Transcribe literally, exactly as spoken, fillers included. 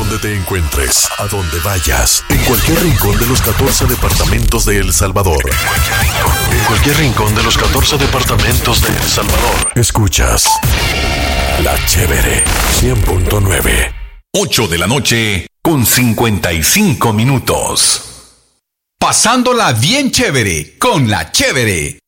donde te encuentres, a donde vayas, en cualquier rincón de los catorce departamentos de El Salvador. En cualquier rincón de los catorce departamentos de El Salvador. Escuchas La Chévere cien punto nueve. ocho de la noche con cincuenta y cinco minutos. Pasándola bien chévere con La Chévere.